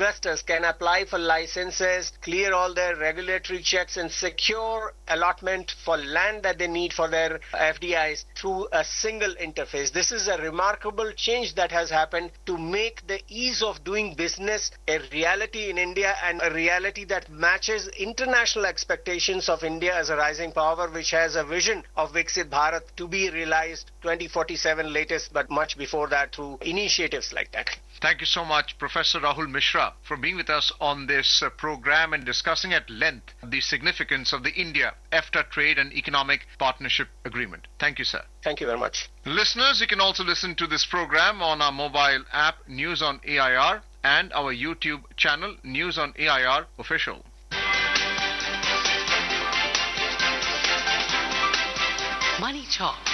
investors can apply for licenses, clear all their regulatory checks, and secure allotment for land that they need for their FDIs through a single interface. This is a remarkable change that has happened to make the ease of doing business a reality in India, and a reality that matches international expectations of India as a rising power, which has a vision of Viksit Bharat to be realized 2047 latest, but much before that through initiatives like that. Thank you so much, Professor Rahul Mishra, for being with us on this program and discussing at length the significance of the India-EFTA Trade and Economic Partnership Agreement. Thank you, sir. Thank you very much. Listeners, you can also listen to this program on our mobile app, News on AIR, and our YouTube channel, News on AIR Official. Money Talk.